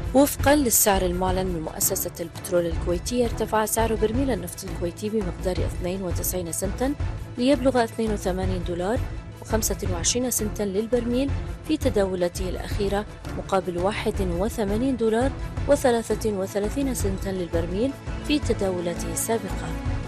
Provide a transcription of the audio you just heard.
وفقا للسعر المعلن من مؤسسة البترول الكويتية، ارتفع سعر برميل النفط الكويتي بمقدار 92 سنتا ليبلغ 82 دولار و25 سنتا للبرميل في تداولاته الأخيرة، مقابل 81 دولار و33 سنتا للبرميل في تداولاته السابقة.